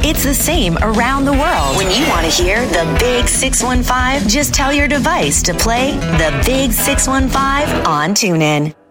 It's the same around the world. When you want to hear the Big 615, just tell your device to play the Big 615 on TuneIn.